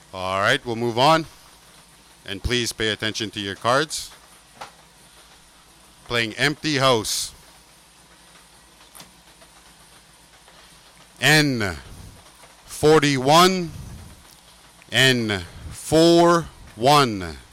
All right, we'll move on. And please pay attention to your cards. Playing Empty House. N41. N41.